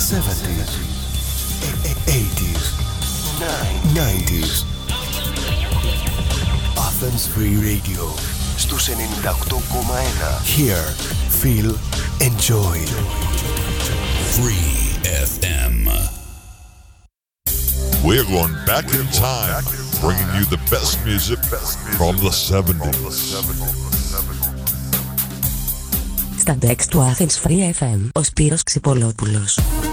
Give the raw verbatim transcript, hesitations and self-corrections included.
seventies, eighties, nineties. Athens Free Radio στους ενενήντα οκτώ κόμμα ένα. Hear, feel, enjoy. Free εφ εμ. We're going back in time, bringing you the best music from the seventies. Στα ντεξ του Athens Free εφ εμ, ο Σπύρος Ξυπολόπουλος.